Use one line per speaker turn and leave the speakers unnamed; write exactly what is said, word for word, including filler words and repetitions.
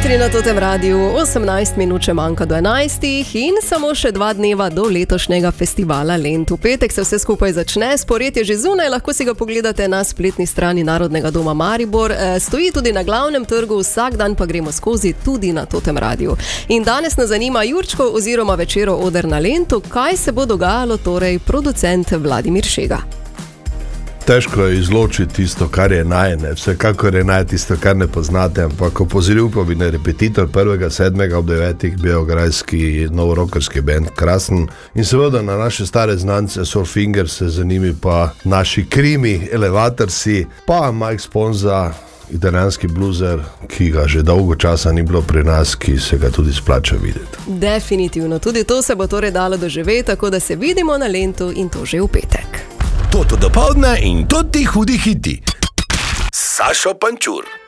jutri na Totem Radiu, osemnajst minut še manjka do enajstih in samo še dva dneva do letošnjega festivala Lent. V petek se vse skupaj začne, spored je že zunaj, lahko si ga pogledate na spletni strani Narodnega doma Maribor. E, stoji tudi na glavnem trgu, vsak dan pa gremo skozi tudi na Totem Radiu. In danes nas zanima Jurčko oziroma Večerov oder na Lentu, kaj se bo dogajalo, torej producent Vladimir Šega.
Težko je izločiti tisto, kar je najne, vsekakor je naj tisto, kar ne poznate, ampak opozoril pa bi na repetitor prvega sedmega ob devetih beograjski novorokerski band Krasen in seveda na naše stare znance Soulfinger se zanimi pa naši krimi, Elevatorsi, pa Mike Sponza, italijanski bluzer, ki ga že dolgo časa ni bilo pri nas, ki se ga tudi splača videti.
Definitivno, tudi to se bo torej dalo doživeti, tako da se vidimo na Lentu in to že v petek.
Toto dopoldne in toti hudi hiti. Sašo Pančur.